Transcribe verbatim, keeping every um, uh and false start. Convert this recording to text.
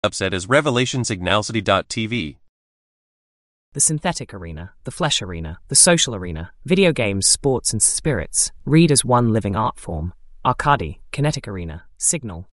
Website is revelation signalcity dot t v. The synthetic arena, the flesh arena, the social arena, video games, sports and spirits, read as one living art form. Arcadi, kinetic arena, signal,